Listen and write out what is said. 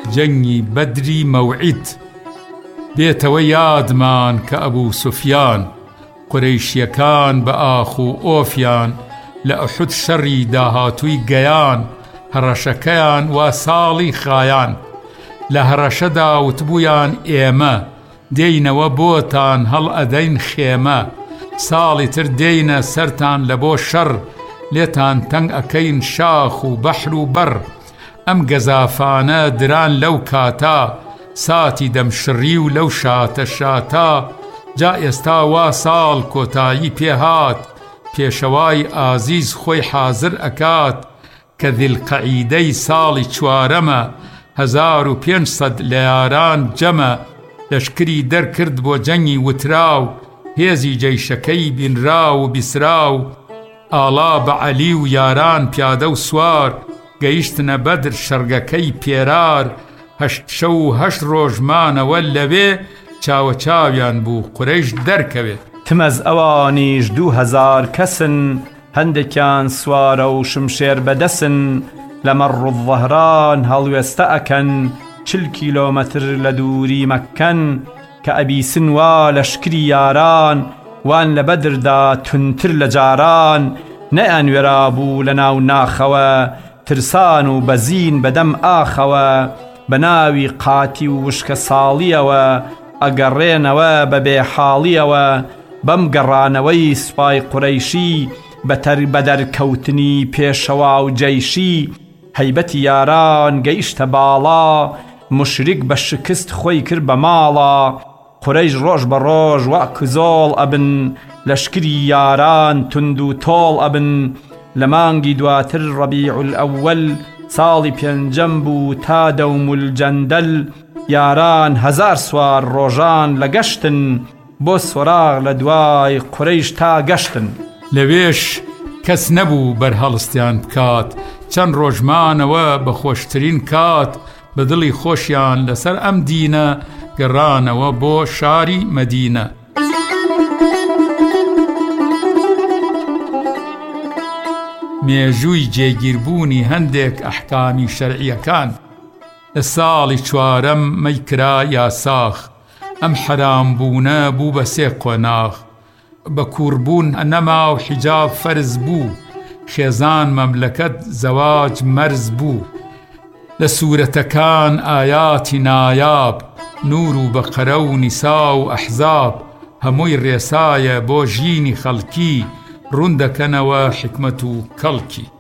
جەنگی بەدری مەوعید بێتەوە یادمان کە ئەبوو سوفیان قورەیشیەکان بە ئاخ و ئۆفیان لە ئوحود شەڕی داهاتووی گەیان هەڕەشەکەیان وا ساڵی خایان لە هەڕەشەدا وتبوویان ئێمە دێینەوە بۆتان هەڵ ئەدەین خێمە ساڵی تر دێینە سەرتان لە بۆ شەڕ لێتان تەنگ ئەکەین شاخ و بەحر و بەڕ ئەم گەزافانە دران لەو کاتا ساتی دەمشڕی و لەو شاتە شاتا جا ئێستا وا ساڵ کۆتایی پێهات پێشەوای ئازیز خۆی حازر ئەکات کە ذیلقەعیدەی ساڵی چوارەمە 1500 لە یاران جەمە لەشکری دەرکرد بۆ جەنگی وتراو هێزی جەیشەکەی بینرا و بیسراو ئاڵا بە عەلی و یاران پیادە و سوار گەیشتنە بەدر شەرگەکەی پێرار 8 شەو و 8 ڕۆژمانەوە لەوێ چاوە چاویان بوو قورەیش دەرکەوێت تمەز ئەوانیش 2000 کەسن هەندێکیان سوارە و شمشێر بەدەسن لە مەڕ و ظەهران هەڵوێستە ئەکەن 40 کیلۆمەتر لە دووری مەککەن کە ئەبیسن وا لەشکری یاران وان لە بەدردا تونتر لە جاران نەیانوێرا بوو لە ناو ناخەوە ترسان و بەزین بەدەم ئاخەوە بە ناوی قاتی و وشکە ساڵیەوە ئەگەڕێنەوە بە بێحاڵیەوە بەم گەڕانەوەی سوپای قورەیشی بە دەرکەوتنی پێشەوا و جەیشی هەیبەتی یاران گەیشتە باڵا مشریک بە شکست خۆی کرد بە ماڵا قورەیش ڕۆژ بە ڕۆژ وەک زۆڵ ئەبن لەشکری یاران تند و تۆڵ ئەبن لە مانگی دواتر ڕەبیع الئەوەل ساڵی پێنجەم بوو تا دەوم الجەندەل یاران 1000 سوار ڕۆژان لە گەشتن بۆ سۆراغ لە دوای قورەیش تا گەشتن لەوێش کەس نەبوو بەرهەڵستیان بکات چەند ڕۆژمانەوە بە خۆشترین کات بە دڵی خۆشیان لەسەر ئەم دینە گەڕانەوە بۆ شاری مەدینە مێژووی جێگیربوونی هەندێک ئەحکامی شەرعیەکان لە ساڵی چوارەم مەیکرا یاساخ ئەم حەرامبوونە بوو بە 3 قۆناغ بە کووربوون نەما و حیجاب فەرز بوو خێزان مەملەکەت زەواج مەرز بوو لە سوورەتەکان ئایاتی نایاب نور و بەقەرە و نیسا و ئەحزاب هەمووی ڕێسایە بۆ ژینی خەڵکی ڕوون دەکەنەوە حکمەت و کەڵکی